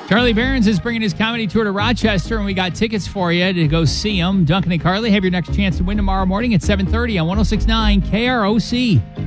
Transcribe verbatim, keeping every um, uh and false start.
Charlie Barons is bringing his comedy tour to Rochester, and we got tickets for you to go see him. Duncan and Carly have your next chance to win tomorrow morning at seven thirty on one oh six point nine K R O C.